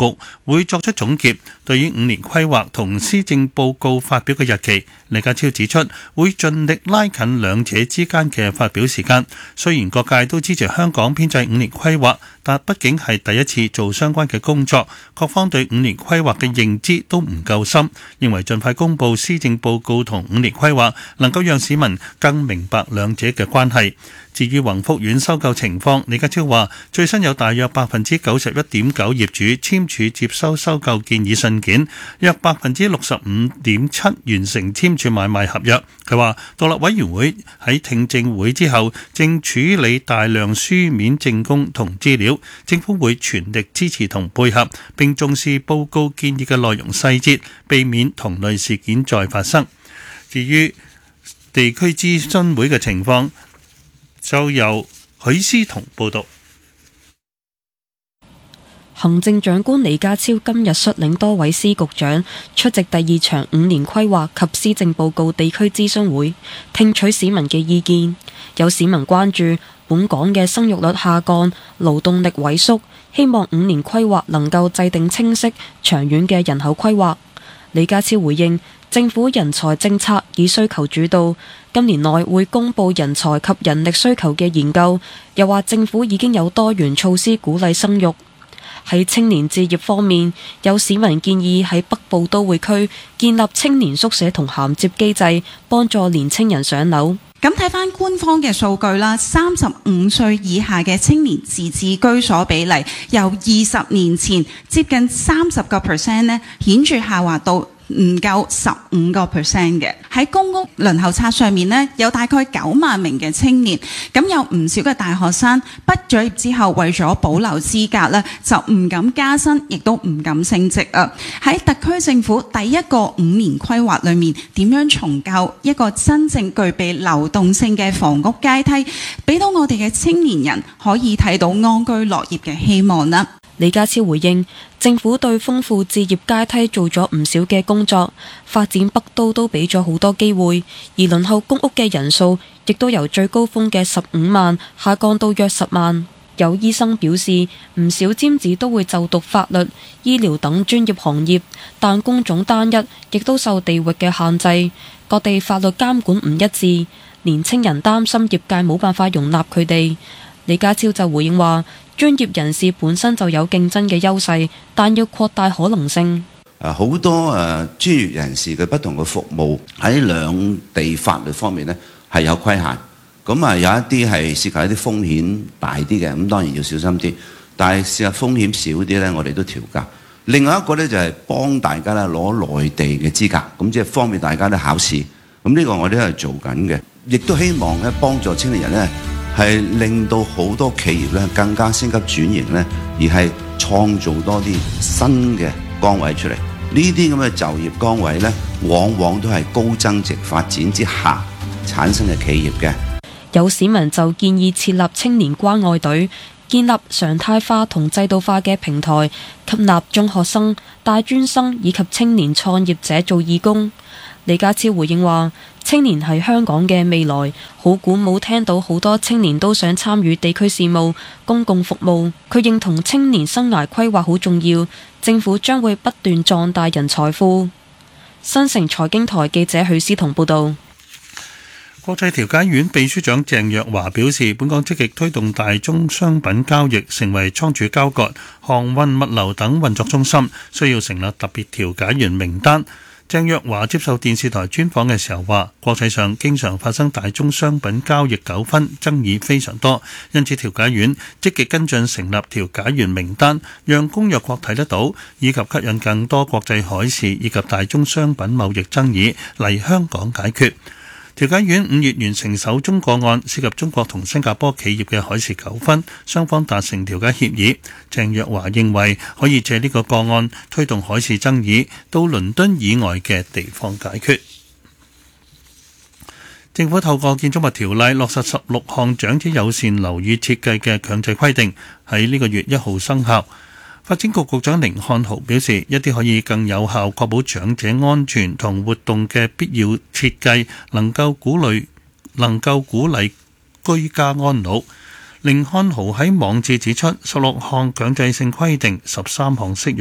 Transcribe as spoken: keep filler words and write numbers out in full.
局會作出總結。對於五年規劃同施政報告發表嘅日期，李家超指出會盡力拉近兩者之間嘅發表時間。雖然各界都支持香港編製五年規劃，但畢竟係第一次做相關嘅工作，各方對五年規劃嘅認知都唔夠深，認為盡快公布施政報告同五年規劃，能夠讓市民更明白兩者嘅關係。至於宏福苑收購情況，李家超話最新有大約百分之九十一點九業主簽署接收收購建議信件，約百分之六十五點七完成簽署買賣合約。佢話獨立委員會喺聽證會之後正處理大量書面證供同資料，政府會全力支持同配合，並重視報告建議嘅內容細節，避免同類事件再發生。至於地區諮詢會嘅情況，就由許思彤報道。 行政長官李家超今日率領多位司局長出席第二場五年規劃及施政報告地區諮詢會，聽取市民嘅意見。有市民關注本港嘅生育率下降、勞動力萎縮，希望五年規劃能夠制定清晰、長遠嘅人口規劃。李家超回應，政府人才政策以需求主導，今年內會公布人才及人力需求嘅研究。又話政府已經有多元措施鼓勵生育。喺青年置業方面，有市民建議喺北部都會區建立青年宿舍同銜接機制，幫助年青人上樓。 咁睇翻官方嘅數據啦，三十五歲以下嘅青年自置居所比例由二十年前接近三十個 percent 咧，顯著下滑到唔夠十五個 percent 嘅。喺公屋輪候冊上面呢，有大概九萬名嘅青年，咁有唔少嘅大學生畢咗業之後，為咗保留資格呢，就唔敢加薪，亦都唔敢升職啊！喺特區政府第一個五年規劃裏面，點樣重構一個真正具備流動性嘅房屋階梯，俾到我哋嘅青年人可以睇到安居樂業嘅希望呢？ 李家超回應，政府對豐富置業階梯做咗唔少嘅工作，發展北都都俾咗好多機會，而輪候公屋嘅人數亦都由最高峰嘅十五萬下降到約十萬。有醫生表示，唔少尖子都會就讀法律、醫療等專業行業，但工種單一，亦都受地域嘅限制，各地法律監管唔一致，年青人擔心業界冇辦法容納佢哋。李家超就回應話，專業人士本身就有競爭嘅優勢，但要擴大可能性。 啊，好多誒專業人士嘅不同嘅服務喺兩地法律方面呢係有規限。咁啊，有一啲係涉及一啲風險大啲嘅，咁當然要小心啲。但係事實風險少啲呢，我哋都調價。另外一個呢，就係幫大家咧攞內地嘅資格，咁即係方便大家咧考試。咁呢個我哋都係做緊嘅，亦都希望咧幫助青年人呢，係令到好多企業咧更加升級轉型咧，而係創造多啲新嘅崗位出嚟。呢啲咁嘅就業崗位咧，往往都係高增值發展之下產生嘅企業嘅。 有市民就建議設立青年關愛隊，建立常態化同制度化嘅平台，吸納中學生、大專生以及青年創業者做義工。李家超回應話，青年係香港嘅未來，好鼓舞聽到好多青年都想參與地區事務、公共服務。佢認同青年生涯規劃好重要，政府將會不斷壯大人才庫。新城財經台記者許思彤報道。 國際調解院秘書長鄭若驊表示，本港積極推動大宗商品交易成為倉儲交割、航運物流等運作中心，需要成立特別調解員名單。鄭若驊接受電視台專訪嘅時候話，國際上經常發生大宗商品交易糾紛，爭議非常多，因此調解院積極跟進成立調解員名單，讓公約國睇得到，以及吸引更多國際海事以及大宗商品貿易爭議嚟香港解決。調解院五月完成首宗個案，涉及中國同新加坡企業嘅海事糾紛，雙方達成調解協議。鄭若驊認為可以借呢個個案推動海事爭議到倫敦以外嘅地方解決。政府透過建築物條例落實十六項長者友善樓宇設計嘅強制規定，喺呢個月一號生效。發展局局長甯漢豪表示，一啲可以更有效確保長者安全同活動嘅必要設計，能夠鼓勵能夠鼓勵居家安老。甯漢豪喺網誌指出，十六項強制性規定，十三項適用。